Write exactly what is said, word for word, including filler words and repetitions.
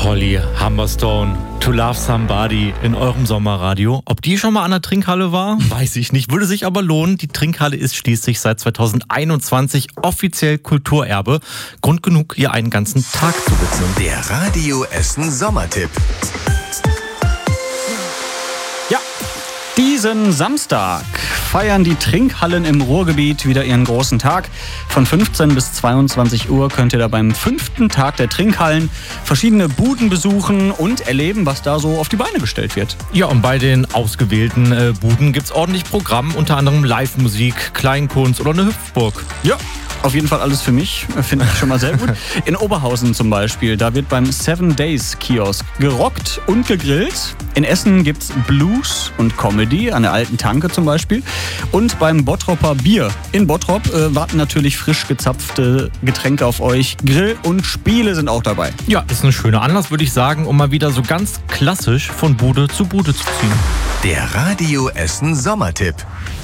Holly Humberstone, To Love Somebody in eurem Sommerradio. Ob die schon mal an der Trinkhalle war, weiß ich nicht. Würde sich aber lohnen. Die Trinkhalle ist schließlich seit zweitausendeinundzwanzig offiziell Kulturerbe. Grund genug, ihr einen ganzen Tag zu widmen. Der Radio Essen Sommertipp. Ja, diesen Samstag feiern die Trinkhallen im Ruhrgebiet wieder ihren großen Tag. Von fünfzehn bis zweiundzwanzig Uhr könnt ihr da beim fünften Tag der Trinkhallen verschiedene Buden besuchen und erleben, was da so auf die Beine gestellt wird. Ja, und bei den ausgewählten äh, Buden gibt's ordentlich Programm, unter anderem Live-Musik, Kleinkunst oder eine Hüpfburg. Ja, auf jeden Fall alles für mich, finde ich schon mal sehr gut. In Oberhausen zum Beispiel, da wird beim Seven Days Kiosk gerockt und gegrillt. In Essen gibt's Blues und Comedy, an der alten Tanke zum Beispiel. Und beim Bottropper Bier in Bottrop äh, warten natürlich frisch gezapfte Getränke auf euch. Grill und Spiele sind auch dabei. Ja, ist ein schöner Anlass, würde ich sagen, um mal wieder so ganz klassisch von Bude zu Bude zu ziehen. Der Radio Essen Sommertipp.